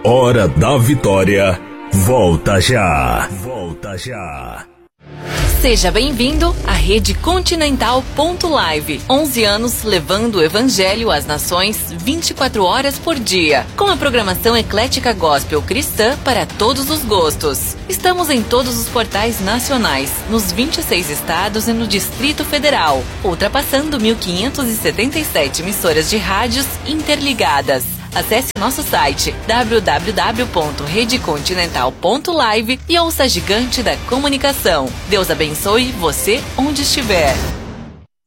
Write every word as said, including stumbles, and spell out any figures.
Hora da Vitória, volta já. Volta já. Seja bem-vindo à Rede Continental ponto live. onze anos levando o Evangelho às nações vinte e quatro horas por dia. Com a programação eclética gospel cristã para todos os gostos. Estamos em todos os portais nacionais, nos vinte e seis estados e no Distrito Federal, ultrapassando mil quinhentas e setenta e sete emissoras de rádios interligadas. Acesse nosso site w w w ponto rede continental ponto live e ouça a gigante da comunicação. Deus abençoe você onde estiver.